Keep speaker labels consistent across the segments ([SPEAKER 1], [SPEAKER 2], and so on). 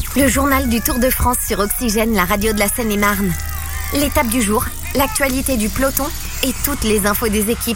[SPEAKER 1] Le journal du Tour de France sur Oxygène, la radio de la Seine-et-Marne. L'étape du jour, l'actualité du peloton et toutes les infos des équipes.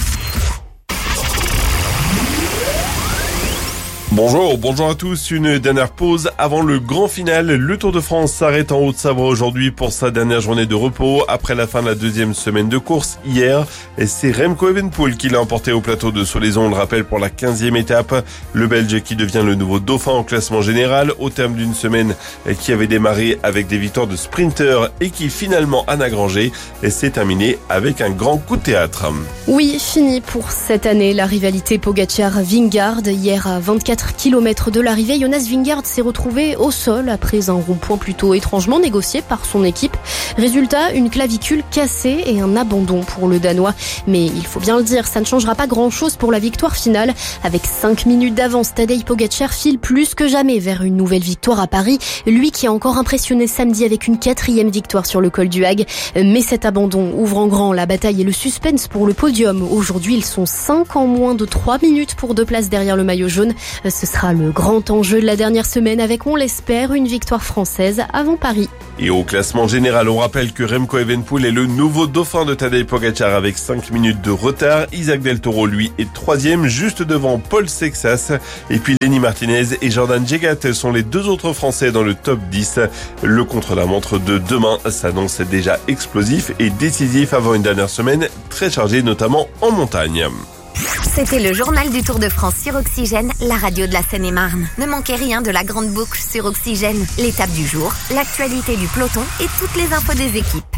[SPEAKER 2] Bonjour à tous. Une dernière pause avant le grand final. Le Tour de France s'arrête en Haute-Savoie aujourd'hui pour sa dernière journée de repos après la fin de la deuxième semaine de course hier. Et c'est Remco Evenepoel qui l'a emporté au plateau de Soleilson, on le rappelle, pour la 15e étape. Le Belge qui devient le nouveau dauphin au classement général au terme d'une semaine qui avait démarré avec des victoires de sprinters et qui finalement a nagrangé et s'est terminé avec un grand coup de théâtre.
[SPEAKER 3] Oui, fini pour cette année la rivalité Pogacar-Vingegaard. Hier à 24 km de l'arrivée, Jonas Vingegaard s'est retrouvé au sol après un rond-point plutôt étrangement négocié par son équipe. Résultat, une clavicule cassée et un abandon pour le Danois. Mais il faut bien le dire, ça ne changera pas grand-chose pour la victoire finale. Avec 5 minutes d'avance, Tadej Pogacar file plus que jamais vers une nouvelle victoire à Paris. Lui qui a encore impressionné samedi avec une 4e victoire sur le col du Hague. Mais cet abandon ouvre en grand la bataille et le suspense pour le podium. Aujourd'hui, ils sont 5 en moins de 3 minutes pour 2 places derrière le maillot jaune. Ce sera le grand enjeu de la dernière semaine avec, on l'espère, une victoire française avant Paris.
[SPEAKER 2] Et au classement général, on rappelle que Remco Evenepoel est le nouveau dauphin de Tadej Pogacar avec 5 minutes de retard. Isaac Del Toro, lui, est 3e, juste devant Paul Sexas. Et puis Lenny Martinez et Jordan Jegat sont les 2 autres Français dans le top 10. Le contre-la-montre de demain s'annonce déjà explosif et décisif avant une dernière semaine très chargée, notamment en montagne.
[SPEAKER 1] C'était le journal du Tour de France sur Oxygène, la radio de la Seine-et-Marne. Ne manquez rien de la grande boucle sur Oxygène, l'étape du jour, l'actualité du peloton et toutes les infos des équipes.